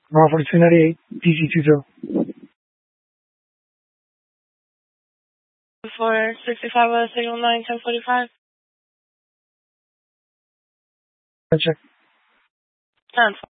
North 4298, DG20. For 65 signal 9, 1045. Check. 10.